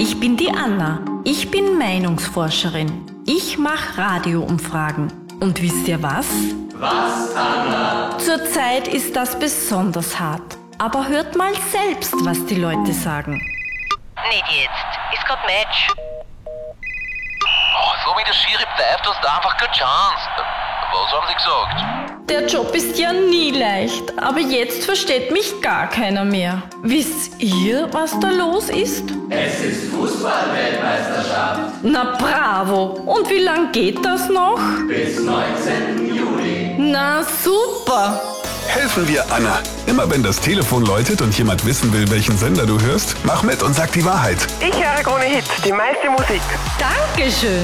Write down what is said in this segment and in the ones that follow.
ich bin die Anna. Ich bin Meinungsforscherin. Ich mache Radioumfragen. Und wisst ihr was? Was, Anna? Zurzeit ist das besonders hart. Aber hört mal selbst, was die Leute sagen. Nicht jetzt. Ist grad Match. Oh, so wie der Schiri pfeift, hast du einfach keine Chance. Was haben sie gesagt? Der Job ist ja nie leicht, aber jetzt versteht mich gar keiner mehr. Wisst ihr, was da los ist? Es ist Fußball-Weltmeisterschaft. Na bravo! Und wie lang geht das noch? Bis 19. Juli. Na super! Helfen wir Anna. Immer wenn das Telefon läutet und jemand wissen will, welchen Sender du hörst, mach mit und sag die Wahrheit. Ich höre Krone Hit, die meiste Musik. Dankeschön!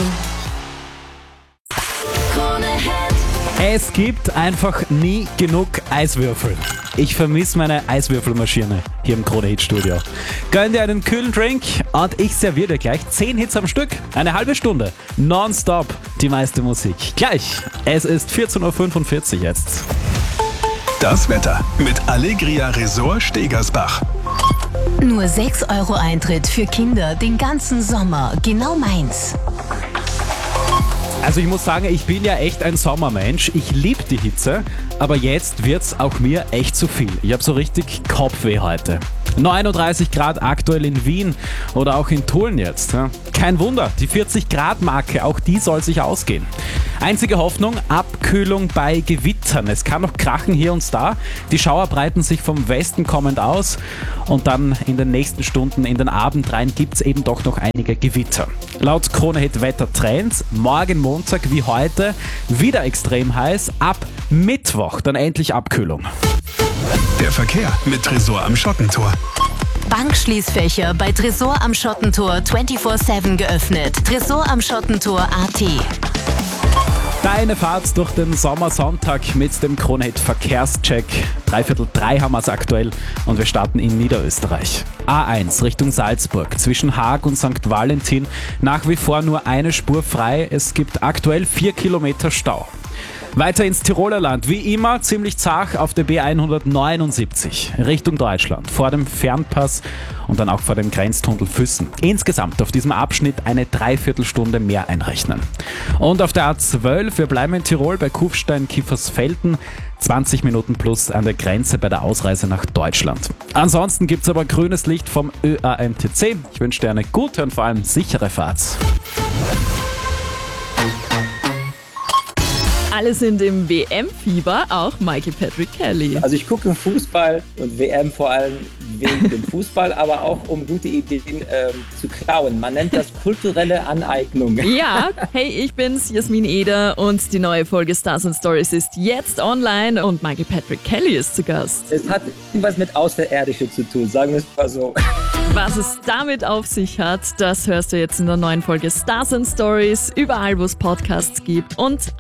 Es gibt einfach nie genug Eiswürfel. Ich vermisse meine Eiswürfelmaschine hier im Krone Hit Studio. Gönn dir einen kühlen Drink und ich serviere dir gleich 10 Hits am Stück. Eine halbe Stunde, nonstop, die meiste Musik. Gleich, es ist 14.45 Uhr jetzt. Das Wetter mit Allegria Resort Stegersbach. Nur 6 € Eintritt für Kinder den ganzen Sommer. Genau meins. Also ich muss sagen, ich bin ja echt ein Sommermensch. Ich liebe die Hitze, aber jetzt wird's auch mir echt zu viel. Ich habe so richtig Kopfweh heute. 39 Grad aktuell in Wien oder auch in Tulln jetzt. Kein Wunder, die 40 Grad Marke, auch die soll sich ausgehen. Einzige Hoffnung, Abkühlung bei Gewittern. Es kann noch krachen hier und da. Die Schauer breiten sich vom Westen kommend aus und dann in den nächsten Stunden in den Abend rein gibt's eben doch noch einige Gewitter. Laut Krone Hit Wettertrends, morgen Montag wie heute wieder extrem heiß, ab Mittwoch dann endlich Abkühlung. Der Verkehr mit Tresor am Schottentor. Bankschließfächer bei Tresor am Schottentor 24/7 geöffnet. Tresor am Schottentor.at. Deine Fahrt durch den Sommersonntag mit dem Krone Hit Verkehrscheck. 2:45 haben wir es aktuell und wir starten in Niederösterreich. A1 Richtung Salzburg, zwischen Haag und St. Valentin nach wie vor nur eine Spur frei. Es gibt aktuell 4 Kilometer Stau. Weiter ins Tiroler Land, wie immer ziemlich zach auf der B179 Richtung Deutschland, vor dem Fernpass und dann auch vor dem Grenztunnel Füssen. Insgesamt auf diesem Abschnitt eine Dreiviertelstunde mehr einrechnen. Und auf der A12, wir bleiben in Tirol bei Kufstein-Kiefersfelden, 20 Minuten plus an der Grenze bei der Ausreise nach Deutschland. Ansonsten gibt es aber grünes Licht vom ÖAMTC. Ich wünsche dir eine gute und vor allem sichere Fahrt. Alle sind im WM-Fieber, auch Mikey Patrick Kelly. Also ich gucke Fußball und WM vor allem wegen dem Fußball, aber auch um gute Ideen zu klauen. Man nennt das kulturelle Aneignung. Ja, hey, ich bin's, Jasmin Eder und die neue Folge Stars and Stories ist jetzt online und Mikey Patrick Kelly ist zu Gast. Es hat irgendwas mit Außerirdische zu tun, sagen wir es mal so. Was es damit auf sich hat, das hörst du jetzt in der neuen Folge Stars and Stories, überall wo es Podcasts gibt und